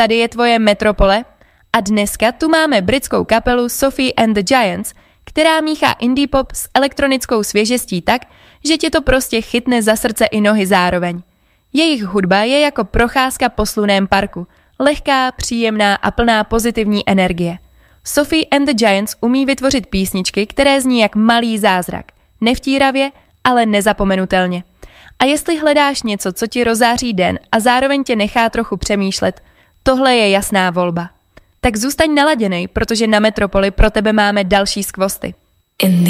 tady je tvoje metropole a dneska tu máme britskou kapelu Sophie and the Giants, která míchá indie pop s elektronickou svěžestí tak, že tě to prostě chytne za srdce i nohy zároveň. Jejich hudba je jako procházka po slunném parku, lehká, příjemná a plná pozitivní energie. Sophie and the Giants umí vytvořit písničky, které zní jak malý zázrak. Nevtíravě, ale nezapomenutelně. A jestli hledáš něco, co ti rozáří den a zároveň tě nechá trochu přemýšlet, tohle je jasná volba. Tak zůstaň naladěnej, protože na Metropoli pro tebe máme další skvosty. In the